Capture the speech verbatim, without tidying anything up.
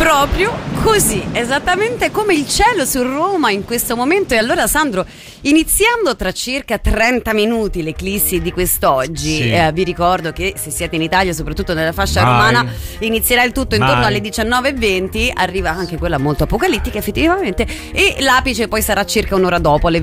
proprio così, esattamente come il cielo su Roma in questo momento. E allora, Sandro, iniziando tra circa trenta minuti l'eclissi di quest'oggi, sì. eh, vi ricordo che se siete in Italia, soprattutto nella fascia Vai. romana, inizierà il tutto intorno Vai. alle diciannove e venti, arriva anche quella molto apocalittica effettivamente, e l'apice poi sarà circa un'ora dopo, alle